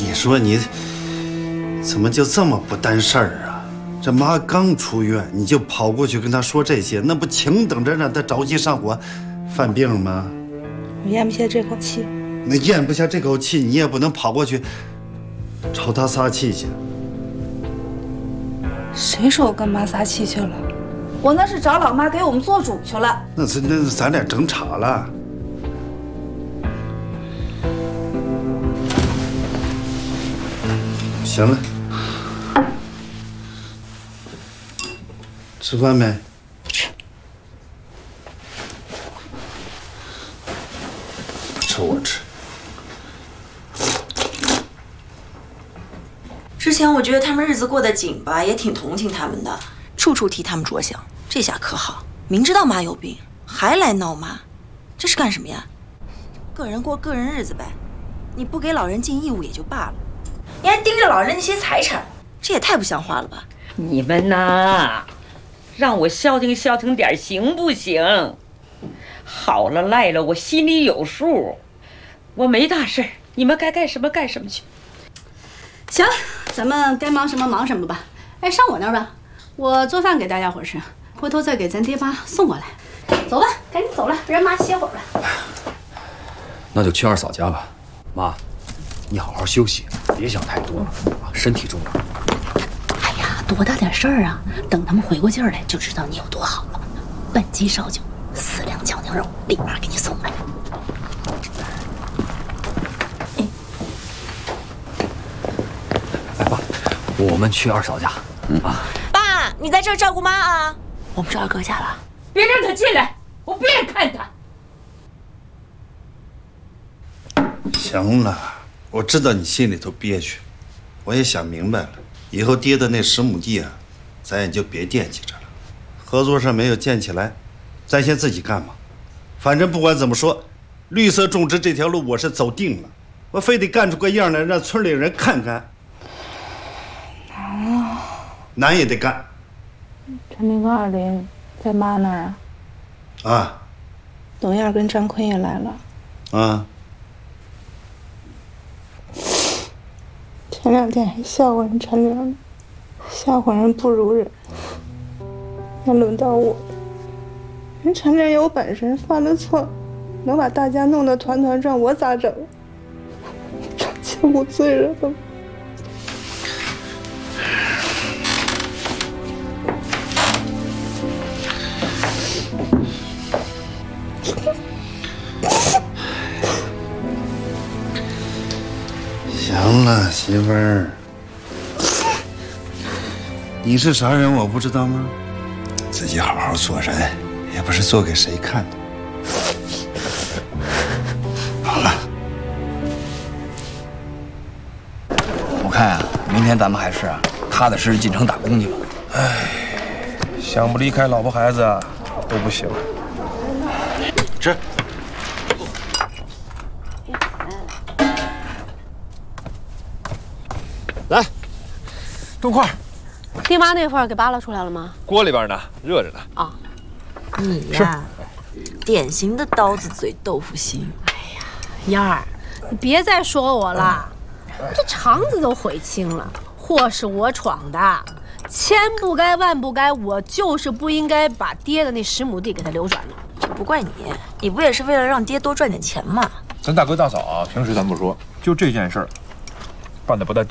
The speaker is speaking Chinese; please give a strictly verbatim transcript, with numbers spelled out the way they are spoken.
你说你怎么就这么不担事儿啊？这妈刚出院，你就跑过去跟她说这些，那不情等着让她着急上火，犯病吗？ 我咽不下这口气。 那咽不下这口气，你也不能跑过去朝她撒气去。 谁说我跟妈撒气去了？我那是找老妈给我们做主去了。 那是那咱俩争吵了。行了，吃饭没？ 吃。 不吃我吃。 之前我觉得他们日子过得紧吧，也挺同情他们的，处处替他们着想。这下可好，明知道妈有病，还来闹妈，这是干什么呀？个人过个人日子呗，你不给老人尽义务也就罢了，你还盯着老人那些财产，这也太不像话了吧！ 你们呐，让我消停消停点行不行？好了赖了，我心里有数，我没大事，你们该干什么干什么去。 行，咱们该忙什么忙什么吧。哎，上我那儿吧，我做饭给大家伙吃，回头再给咱爹妈送过来。走吧，赶紧走了，让妈歇会儿吧。 那就去二嫂家吧。妈，你好好休息，别想太多了啊，身体重要。 哎呀，多大点事儿啊！等他们回过劲儿来，就知道你有多好了。本鸡烧酒，四两荞牛肉，立马给你送来。 来吧，我们去二嫂家。嗯啊， 爸，你在这儿照顾妈啊。我们去二哥家了。 别让他进来，我不愿意看他。 行了，我知道你心里头憋屈，我也想明白了，以后爹的那十亩地啊，咱也就别惦记着了。合作社没有建起来，咱先自己干嘛。反正不管怎么说，绿色种植这条路我是走定了，我非得干出个样来，让村里人看看。 难啊， 难也得干。 陈明跟二林在妈那儿啊？ 啊。 董燕跟张坤也来了。 啊。 前两天还笑话人陈玲呢，笑话人不如人。那轮到我，人陈玲有本事，犯了错，能把大家弄得团团转，我咋整？成千古罪人了。 行了，媳妇儿，你是啥人我不知道吗？自己好好做人，也不是做给谁看的。好了， 我看啊，明天咱们还是啊，踏踏实实进城打工去吧。 唉，想不离开老婆孩子啊，都不行。 吃。 来，动筷。 爹妈那份儿给扒拉出来了吗？ 锅里边呢，热着呢。 啊， 你呀，典型的刀子嘴豆腐心。 哎呀，燕儿，你别再说我了，这肠子都悔青了。祸是我闯的，千不该万不该，我就是不应该把爹的那十亩地给他流转了。 这不怪你，你不也是为了让爹多赚点钱吗？ 咱大哥大嫂啊，平时咱不说，就这件事儿，办的不太地